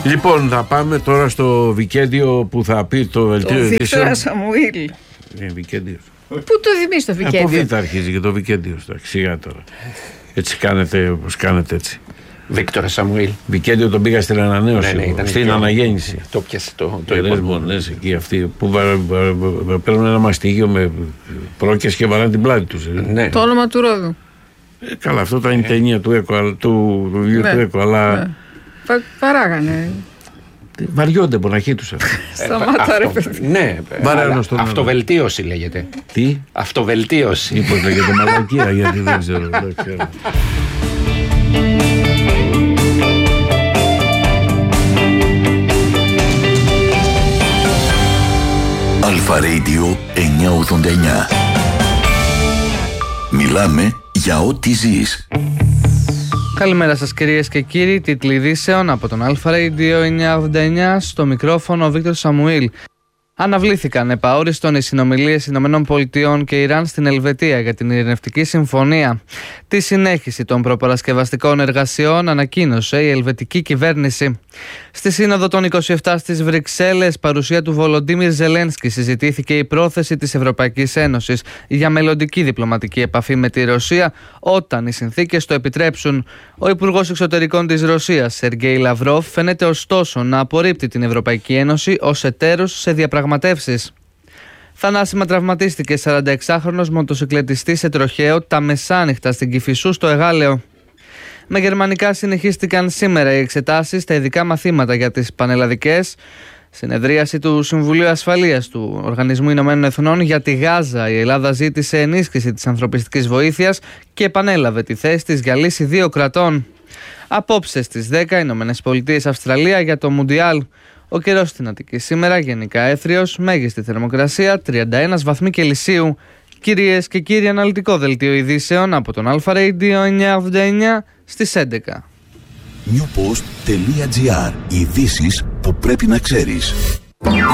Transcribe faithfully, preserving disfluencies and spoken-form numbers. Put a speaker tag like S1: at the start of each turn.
S1: Λοιπόν, θα πάμε τώρα στο Βικέντιο που θα πει το βελτίο ειδήσεων.
S2: Το Βίκτορα Σαμουήλ.
S1: Ε, Βικέντιο.
S2: Πού το θυμείς το Βικέντιο?
S1: Από Β' αρχίζει και το Βικέντιο. Σιγά τώρα. Έτσι κάνετε όπως κάνετε έτσι.
S3: Βίκτορα Σαμουήλ.
S1: Βικέντιο τον πήγα στην ανανέωση. Ναι, ναι, ήταν στην αναγέννηση.
S3: Το πιάσε το, το
S1: Λες εκεί αυτοί που παίρνουν ένα μαστίγιο με πρόκες και βαράνε την πλάτη τους.
S2: Ναι. Το όνομα του Ρόδου.
S1: Ε, καλά, αυτό ήταν η ταινία του Έκο, του βιβλίου του Έκο, αλλά.
S2: Ναι. Πα, παράγανε.
S1: Βαριόνται μοναχοί τους.
S2: Σταμάτα ρε παιδί.
S3: Ναι, αυτοβελτίωση λέγεται.
S1: Τι?
S3: Αυτοβελτίωση.
S1: Μήπως λέγεται μαλακία, γιατί δεν ξέρω. Δεν ξέρω.
S4: Αλφα Radio εννιακόσια ογδόντα εννιά. Μιλάμε για ό,τι ζεις.
S5: Καλημέρα σας κυρίες και κύριοι, τίτλοι ειδήσεων από τον Αλφα Radio εννιακόσια ογδόντα εννιά, στο μικρόφωνο ο Βίκτορ Σαμουήλ. Αναβλήθηκαν επαόριστον οι συνομιλίες ΗΠΑ και Ιράν στην Ελβετία για την ειρηνευτική συμφωνία. Τη συνέχιση των προπαρασκευαστικών εργασιών ανακοίνωσε η ελβετική κυβέρνηση. Στη Σύνοδο των είκοσι επτά στις Βρυξέλλες, παρουσία του Βολοντίμιρ Ζελένσκι, συζητήθηκε η πρόθεση της Ευρωπαϊκής Ένωσης για μελλοντική διπλωματική επαφή με τη Ρωσία όταν οι συνθήκες το επιτρέψουν. Ο Υπουργός Εξωτερικών της Ρωσίας, Σεργέι Λαυρόφ, φαίνεται ωστόσο να απορρίπτει την Ευρωπαϊκή Ένωση ως εταίρος σε διαπραγματεύσεις. Θανάσιμα τραυματίστηκε σαρανταεξάχρονος μοτοσυκλετιστής σε τροχαίο τα μεσάνυχτα στην Κηφισού στο Εγάλεο. Με γερμανικά συνεχίστηκαν σήμερα οι εξετάσεις στα ειδικά μαθήματα για τις πανελλαδικές. Συνεδρίαση του Συμβουλίου Ασφαλείας του Οργανισμού Ηνωμένων Εθνών για τη Γάζα. Η Ελλάδα ζήτησε ενίσχυση της ανθρωπιστικής βοήθειας και επανέλαβε τη θέση της για λύση δύο κρατών. Απόψε στις δέκα Ηνωμένες Πολιτείες Αυστραλία για το Μουντιάλ. Ο καιρός στην Αττική σήμερα γενικά έθριος, μέγιστη θερμοκρασία τριάντα ένα βαθμοί Κελσίου. Κυρίες και κύριοι, αναλυτικό δελτίο ειδήσεων από τον Αλφα Radio εννιακόσια ογδόντα εννιά στις έντεκα.
S4: newpost.gr. Ειδήσεις που πρέπει να ξέρεις.